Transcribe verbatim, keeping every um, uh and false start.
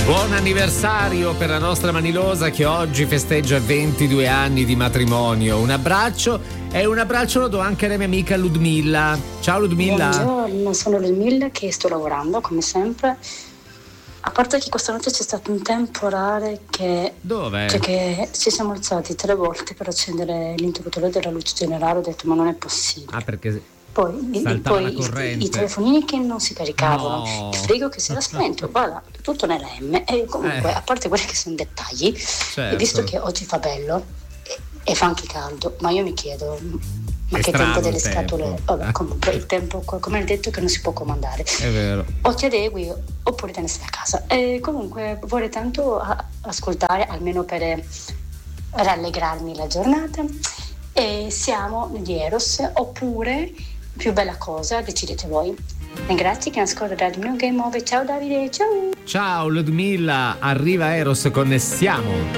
Buon anniversario per la nostra Manilosa che oggi festeggia ventidue anni di matrimonio. Un abbraccio e un abbraccio lo do anche alla mia amica Ludmilla. Ciao Ludmilla. Buongiorno, sono Ludmilla che sto lavorando come sempre. A parte che questa notte c'è stato un temporale che... Dove? Cioè che ci siamo alzati tre volte per accendere l'interruttore della luce generale. Ho detto ma non è possibile. Ah, perché Poi, saltava poi la corrente. i, i telefonini che non si caricavano, No. il frigo che si era spento, guarda, tutto nella M. E comunque, Eh. a parte quelli che sono dettagli, Certo. e visto che oggi fa bello e, e fa anche caldo, ma io mi chiedo, ma È che strano tempo delle il tempo. scatole? Vabbè, comunque il tempo, come hai detto, che non si può comandare. È vero. O ti adegui oppure te ne stai a casa. E comunque vorrei tanto a- ascoltare, almeno per eh, rallegrarmi la giornata. E siamo di Eros oppure più bella cosa, decidete voi. E grazie che ascolta Radio New Game Over. Ciao Davide, ciao. Ciao Ludmilla, arriva Eros con Siamo.